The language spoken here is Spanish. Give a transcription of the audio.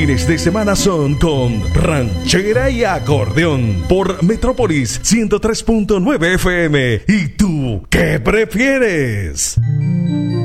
fines de semana son con Ranchera y Acordeón por Metrópolis 103.9 FM. ¿Y tú qué prefieres?